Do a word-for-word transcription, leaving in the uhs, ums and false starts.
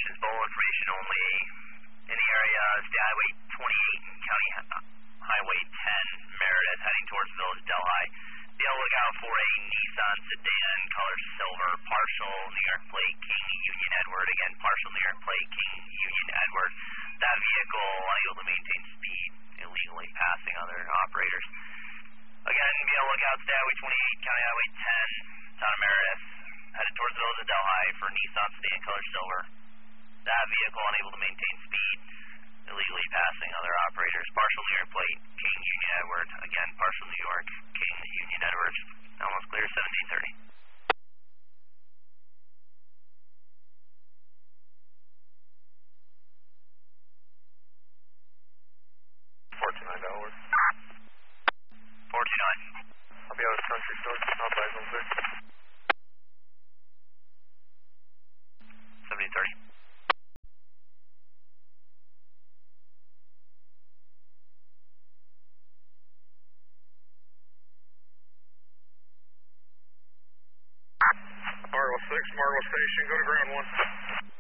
stations, Bolo information only. In the area, State Highway twenty-eight and County Highway ten, Meredith, heading towards Village Delhi. Be on the lookout for a Nissan sedan, color silver, partial New York plate, King Union Edward. Again, partial New York plate, King Union Edward. That vehicle unable to maintain speed, illegally passing other operators. Again, be on the lookout, State Highway twenty-eight, County Highway ten, town of Meredith, headed towards the Village of Delhi for Nissan sedan, color silver. That vehicle unable to maintain speed, illegally passing other operators. Partial New York plate, King Union Edward. Again, partial New York, King Union Edward. Almost clear, seventeen thirty. four two nine, Delaware. four two nine. I'll be out of country, so it's not by zone six. seventeen thirty. Margo six, Margo Station, go to ground one.